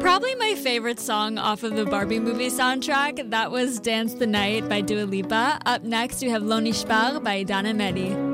Probably my favorite song off of the Barbie movie soundtrack, that was Dance the Night by Dua Lipa. Up next, we have Lo Nishbar by Dana Mehdi.